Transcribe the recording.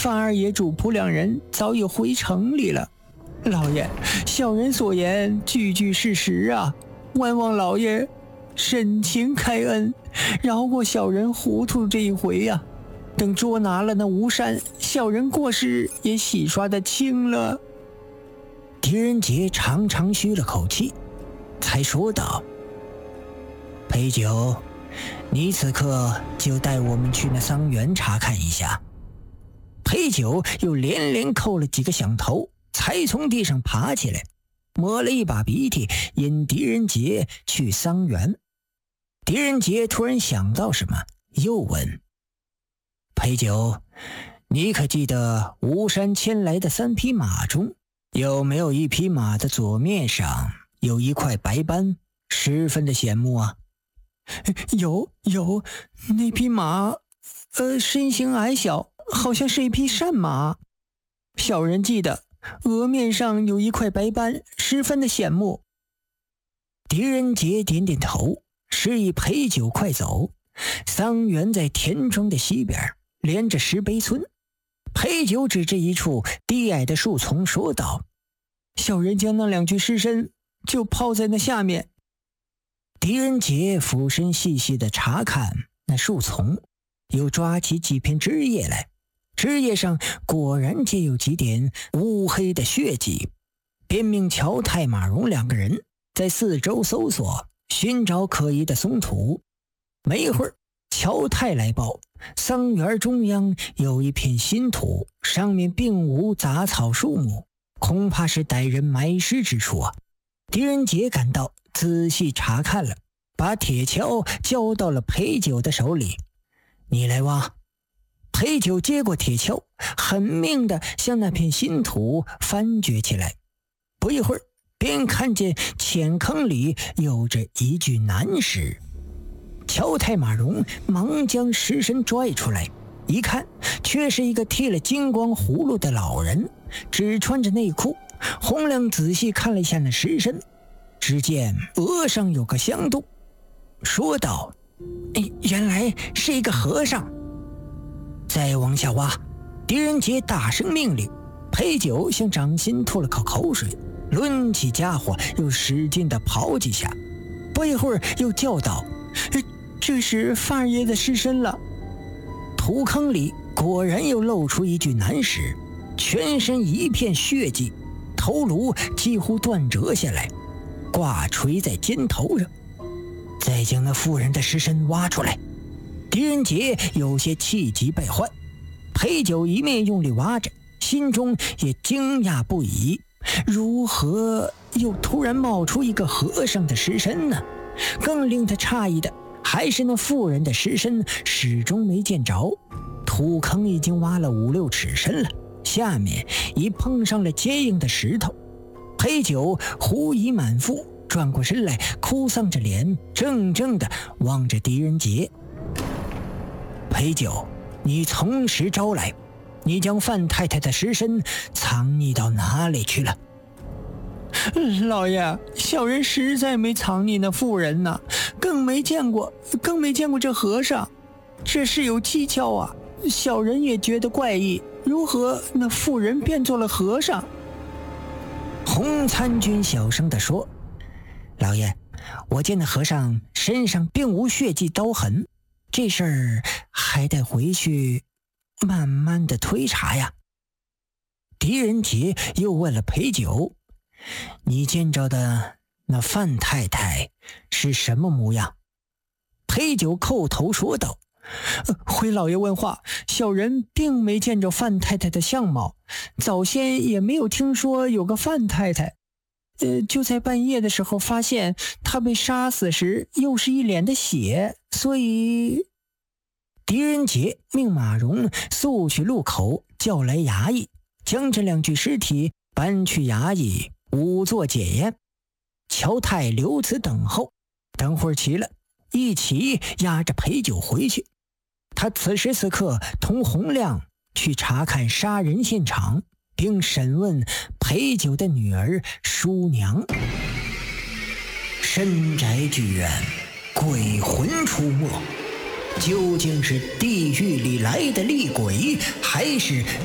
范二爷主仆两人早已回城里了。老爷，小人所言句句事实啊，万望老爷深情开恩，饶过小人糊涂这一回呀。等捉拿了那吴山，小人过失也洗刷得清了。 狄仁杰长长吁了口气，才说道：裴九，你此刻就带我们去那桑园查看一下。裴九又连连叩了几个响头，才从地上爬起来，抹了一把鼻涕，引狄仁杰去桑园。狄仁杰突然想到什么，又问：裴九，你可记得吴山牵来的3匹马中，有没有一匹马的左面上有一块白斑，十分的显目啊？ 有，那匹马身形矮小，好像是一匹善马。小人记得额面上有一块白斑，十分的显目。 狄仁杰点点头，示意裴九快走。桑园在田庄的西边，连着石碑村。裴九指着一处低矮的树丛说道： 小人将那2具尸身就抛在那下面。 狄仁杰俯身细细地查看那树丛，又抓起几片枝叶来，枝叶上果然皆有几点乌黑的血迹，便命乔太、马荣2个人在四周搜索，寻找可疑的松土。没一会儿，乔太来报，桑园中央有一片新土，上面并无杂草树木，恐怕是歹人埋尸之处啊。狄仁杰赶到，仔细查看了，把铁锹交到了裴九的手里。你来挖。裴九接过铁锹，狠命地向那片新土翻掘起来。不一会儿，便看见浅坑里有着一具男尸。乔太、马荣忙将尸身拽出来，一看却是一个剃了金光葫芦的老人，只穿着内裤。洪亮仔细看了一下那尸身，只见额上有个香洞，说道：原来是一个和尚。再往下挖。狄仁杰大声命令。裴九向掌心吐了口口水，抡起家伙又使劲地刨几下。不一会儿又叫道： 这是范二爷的尸身了。 土坑里果然又露出一具男尸，全身一片血迹，头颅几乎断折下来，挂垂在肩头上。再将那妇人的尸身挖出来。狄仁杰有些气急败坏，裴九一面用力挖着，心中也惊讶不已，如何又突然冒出一个和尚的尸身呢？更令他诧异的还是那妇人的尸身始终没见着。土坑已经挖了5、6尺深了，下面已碰上了坚硬的石头。裴九狐疑满腹，转过身来，哭丧着脸，怔怔地望着狄仁杰。裴九，你从实招来，你将范太太的尸身藏匿到哪里去了？ 老爷，小人实在没藏匿那妇人呢，更没见过这和尚，这事有蹊跷啊！小人也觉得怪异，如何那妇人变做了和尚？ 洪参军小声地说：老爷，我见那和尚身上并无血迹刀痕，这事儿还得回去慢慢的推查呀。狄仁杰又问了裴九：你见着的那范太太是什么模样？裴九叩头说道： 回老爷问话，小人并没见着范太太的相貌，早先也没有听说有个范太太。就在半夜的时候发现她被杀死时又是一脸的血，所以…… 狄仁杰命马荣速去路口叫来衙役，将这2具尸体搬去衙役仵作检验。乔太留此等候，等会儿齐了，一起押着裴九回去。他此时此刻同洪亮去查看杀人现场，并审问裴九的女儿叔娘。深宅剧院，鬼魂出没，究竟是地狱里来的厉鬼，还是